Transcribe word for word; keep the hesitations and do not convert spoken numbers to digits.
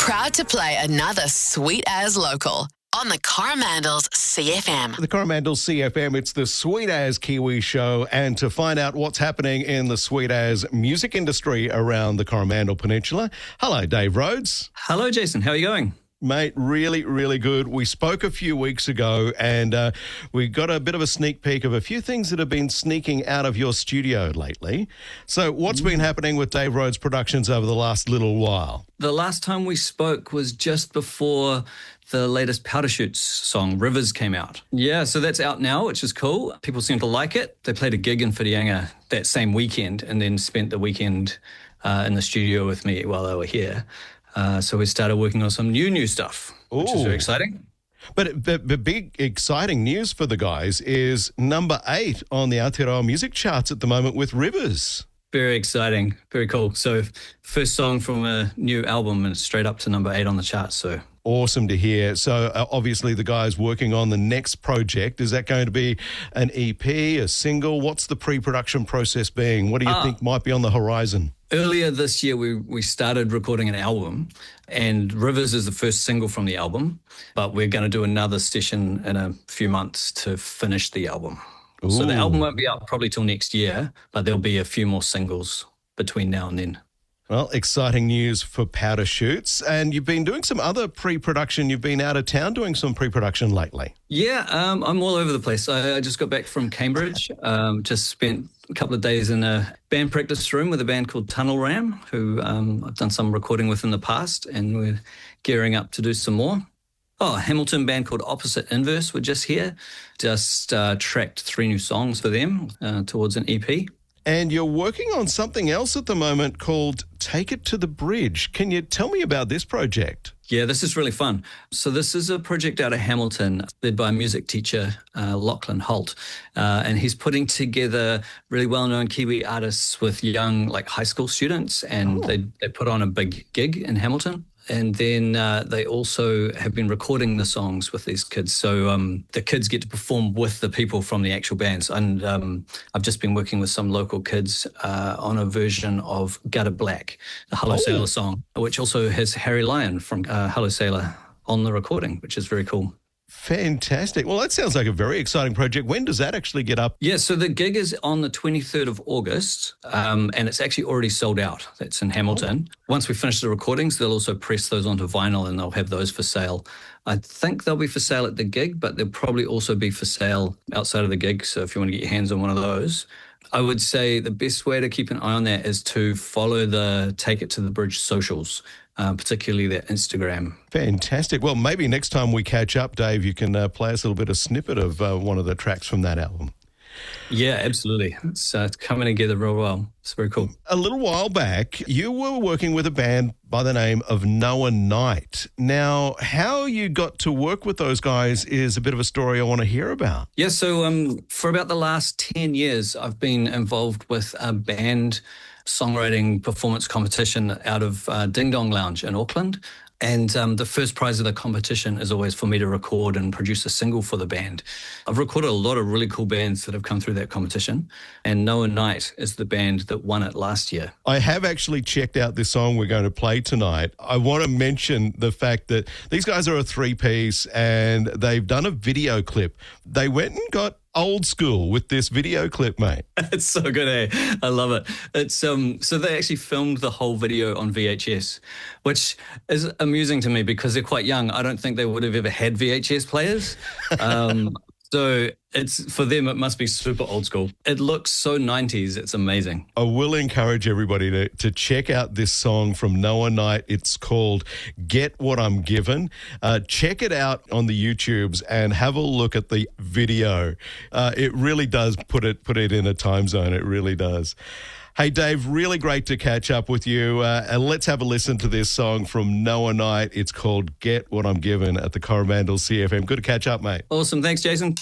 Proud to play another sweet as local on the Coromandels C F M. The Coromandel C F M, it's the Sweet As Kiwi Show, and to find out what's happening in the Sweet As music industry around the Coromandel Peninsula, hello, Dave Rhodes. Hello, Jason. How are you going? Mate, really, really good. We spoke a few weeks ago and uh, we got a bit of a sneak peek of a few things that have been sneaking out of your studio lately. So what's been happening with Dave Rhodes Productions over the last little while? The last time we spoke was just before the latest Powder Shoots song, Rivers, came out. Yeah, so that's out now, which is cool. People seem to like it. They played a gig in Whitianga that same weekend and then spent the weekend uh, in the studio with me while they were here. Uh, so we started working on some new, new stuff, which Ooh. is very exciting. But the, the big exciting news for the guys is number eight on the Aotearoa music charts at the moment with Rivers. Very exciting. Very cool. So first song from a new album and straight up to number eight on the charts. So awesome to hear. So uh, obviously the guys working on the next project. Is that going to be an E P, a single? What's the pre-production process being? What do you uh, think might be on the horizon? Earlier this year, we, we started recording an album, and Rivers is the first single from the album, but we're going to do another session in a few months to finish the album. Ooh. So the album won't be out probably till next year, but there'll be a few more singles between now and then. Well, exciting news for Powder Shoots. And you've been doing some other pre-production. You've been out of town doing some pre-production lately. Yeah, um, I'm all over the place. I, I just got back from Cambridge, um, just spent a couple of days in a band practice room with a band called Tunnel Ram, who um, I've done some recording with in the past, and we're gearing up to do some more. Oh, a Hamilton band called Opposite Inverse were just here. Just uh, tracked three new songs for them uh, towards an E P. And you're working on something else at the moment called Take It to the Bridge. Can you tell me about this project? Yeah, this is really fun. So this is a project out of Hamilton led by a music teacher, uh, Lachlan Holt. Uh, and he's putting together really well-known Kiwi artists with young, like high school students. And oh. they, they put on a big gig in Hamilton. And then uh, they also have been recording the songs with these kids. So um, the kids get to perform with the people from the actual bands. And um, I've just been working with some local kids uh, on a version of Gutter Black, the Hello oh. Sailor song, which also has Harry Lyon from uh, Hello Sailor on the recording, which is very cool. Fantastic. Well, that sounds like a very exciting project. When does that actually get up? Yeah, so the gig is on the twenty-third of August, um, and it's actually already sold out. That's in Hamilton. Oh. Once we finish the recordings, they'll also press those onto vinyl and they'll have those for sale. I think they'll be for sale at the gig, but they'll probably also be for sale outside of the gig. So if you want to get your hands on one of those, I would say the best way to keep an eye on that is to follow the Take It to the Bridge socials, uh, particularly their Instagram. Fantastic. Well, maybe next time we catch up, Dave, you can uh, play us a little bit of snippet of uh, one of the tracks from that album. Yeah, absolutely. It's, uh, it's coming together real well. It's very cool. A little while back, you were working with a band by the name of Noah Knight. Now, how you got to work with those guys is a bit of a story I want to hear about. Yeah, so um, for about the last ten years, I've been involved with a band songwriting performance competition out of uh, Ding Dong Lounge in Auckland. And um, the first prize of the competition is always for me to record and produce a single for the band. I've recorded a lot of really cool bands that have come through that competition, and Noah Knight is the band that won it last year. I have actually checked out this song we're going to play tonight. I want to mention the fact that these guys are a three-piece and they've done a video clip. They went and got old school with this video clip, mate. It's so good, eh? I love it. It's um. So they actually filmed the whole video on V H S, which is amusing to me because they're quite young. I don't think they would have ever had V H S players. Um, so it's for them, it must be super old school. It looks so nineties. It's amazing. I will encourage everybody to, to check out this song from Noah Knight. It's called Get What I'm Given. Uh, check it out on the YouTubes and have a look at the video. Uh, it really does put it put it in a time zone. It really does. Hey, Dave, really great to catch up with you. Uh, and let's have a listen to this song from Noah Knight. It's called Get What I'm Given at the Coromandel C F M. Good to catch up, mate. Awesome. Thanks, Jason.